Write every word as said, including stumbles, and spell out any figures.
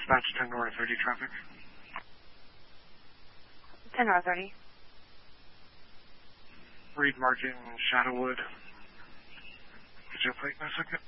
Dispatch ten North thirty traffic. ten North thirty. Read marking Shadowwood. Get your plate in a second.